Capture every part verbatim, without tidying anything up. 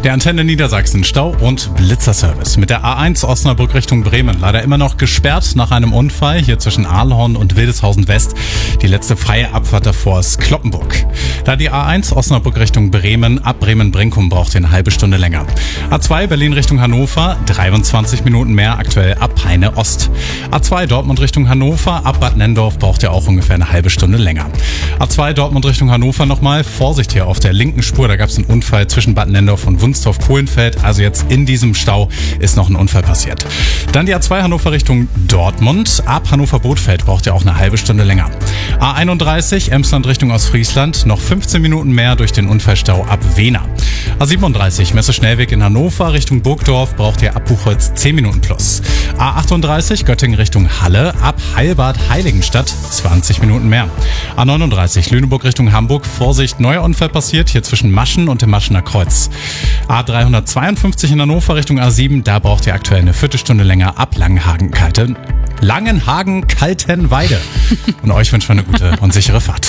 Der Antenne Niedersachsen Stau- und Blitzerservice mit der A eins Osnabrück Richtung Bremen. Leider immer noch gesperrt nach einem Unfall hier zwischen Ahlhorn und Wildeshausen West. Die letzte freie Abfahrt davor ist Kloppenburg. Da die A eins Osnabrück Richtung Bremen ab Bremen-Brinkum braucht ihr eine halbe Stunde länger. A zwei Berlin Richtung Hannover, dreiundzwanzig Minuten mehr, aktuell ab Peine Ost. A zwei Dortmund Richtung Hannover, ab Bad Nendorf braucht ihr auch ungefähr eine halbe Stunde länger. A zwei Dortmund Richtung Hannover nochmal, Vorsicht hier auf der linken Spur, da gab es einen Unfall zwischen Bad Nendorf und Wunstorf-Kohlenfeld, also jetzt in diesem Stau ist noch ein Unfall passiert. Dann die A zwei Hannover Richtung Dortmund, ab Hannover-Bothfeld braucht ihr auch eine halbe Stunde länger. A einunddreißig Emsland Richtung Ostfriesland, noch fünfzehn Minuten mehr durch den Unfallstau ab Wehner. A siebenunddreißig Messe-Schnellweg in Hannover Richtung Burgdorf braucht ihr ab Buchholz zehn Minuten plus. A achtunddreißig Göttingen Richtung Halle, ab Heilbad Heiligenstadt zwanzig Minuten mehr. A neununddreißig Lüneburg Richtung Hamburg, Vorsicht, neuer Unfall passiert hier zwischen Maschen und dem Maschener Kreuz. A dreihundertzweiundfünfzig in Hannover Richtung A sieben, da braucht ihr aktuell eine Viertelstunde länger ab Langenhagen-Kalten. Langenhagen-Kaltenweide. Und euch wünschen wir eine gute und sichere Fahrt.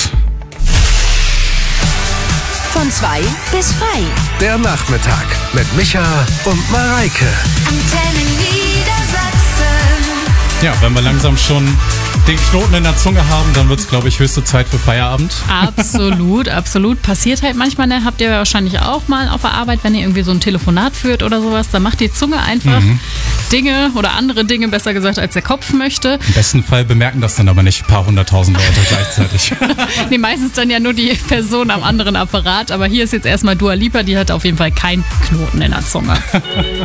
Von zwei bis frei. Der Nachmittag mit Micha und Mareike. Antenne Niedersachsen. Ja, wenn wir langsam schon den Knoten in der Zunge haben, dann wird es, glaube ich, höchste Zeit für Feierabend. Absolut, absolut. Passiert halt manchmal, ne? Habt ihr wahrscheinlich auch mal auf der Arbeit, wenn ihr irgendwie so ein Telefonat führt oder sowas, dann macht die Zunge einfach mhm. Dinge oder andere Dinge, besser gesagt, als der Kopf möchte. Im besten Fall bemerken das dann aber nicht ein paar hunderttausend Leute gleichzeitig. Nee, meistens dann ja nur die Person am anderen Apparat, aber hier ist jetzt erstmal Dua Lipa, die hat auf jeden Fall keinen Knoten in der Zunge.